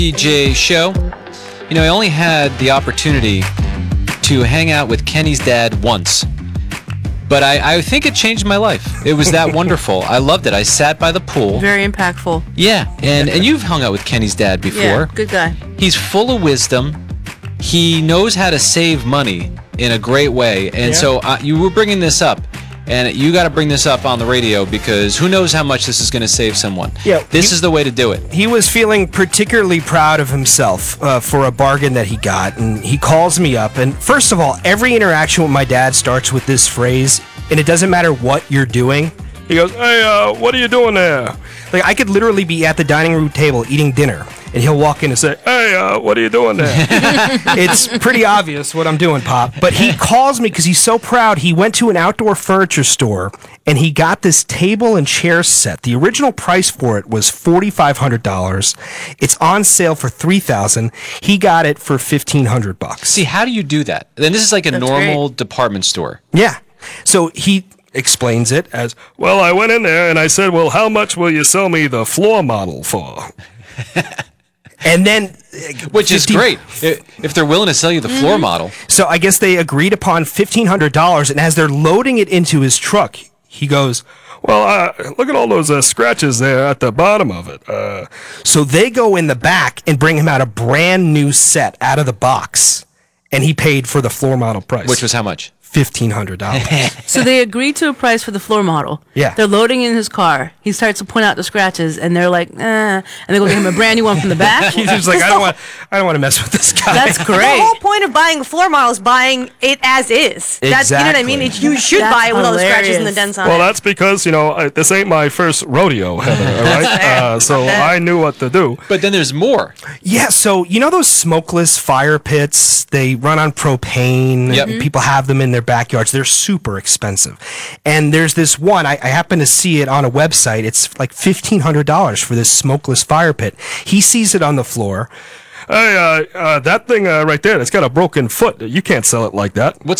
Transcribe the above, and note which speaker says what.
Speaker 1: DJ show. You know, I only had the opportunity to hang out with Kenny's dad once, but I think it changed my life. It was that wonderful. I loved it. I sat by the pool.
Speaker 2: Very impactful.
Speaker 1: Yeah, and you've hung out with Kenny's dad before.
Speaker 2: Yeah, good guy.
Speaker 1: He's full of wisdom. He knows how to save money in a great way, and so you were bringing this up. And you got to bring this up on the radio because who knows how much this is going to save someone.
Speaker 3: Yeah,
Speaker 1: this is the way to do it.
Speaker 3: He was feeling particularly proud of himself for a bargain that he got, and he calls me up. And first of all, every interaction with my dad starts with this phrase, and it doesn't matter what you're doing. He goes, "Hey, what are you doing there?" Like, I could literally be at the dining room table eating dinner, and he'll walk in and say, "Hey, what are you doing there?" It's pretty obvious what I'm doing, Pop. But he calls me because he's so proud. He went to an outdoor furniture store, and he got this table and chair set. The original price for it was $4,500. It's on sale for $3,000. He got it for $1,500.
Speaker 1: See, how do you do that? Then this is like a normal department store.
Speaker 3: Yeah. So he explains it as, "Well, I went in there and I said, well, how much will you sell me the floor model for?" And then,
Speaker 1: which is great if they're willing to sell you the floor model.
Speaker 3: So I guess they agreed upon $1,500, and as they're loading it into his truck, he goes, "Well, look at all those scratches there at the bottom of it." So they go in the back and bring him out a brand new set out of the box, and he paid for the floor model price,
Speaker 1: which was how much?
Speaker 3: $1,500.
Speaker 2: So they agreed to a price for the floor model.
Speaker 3: Yeah.
Speaker 2: They're loading in his car. He starts to point out the scratches, and they're like, and they go get him a brand new one from the back.
Speaker 3: He's just like, I don't want to mess with this guy.
Speaker 2: That's great.
Speaker 4: The whole point of buying a floor model is buying it as is. That's, you know what I mean? You should buy it with all the scratches and the dents on it.
Speaker 3: Well, that's because, this ain't my first rodeo, Heather, all right? So I knew what to do.
Speaker 1: But then there's more.
Speaker 3: Yeah, so those smokeless fire pits, they run on propane.
Speaker 1: Yep.
Speaker 3: People have them in their backyards. They're super expensive. And there's this one, I happen to see it on a website. It's like $1,500 for this smokeless fire pit. He sees it on the floor. "Hey, that thing right there, it's got a broken foot. You can't sell it like that."
Speaker 1: What's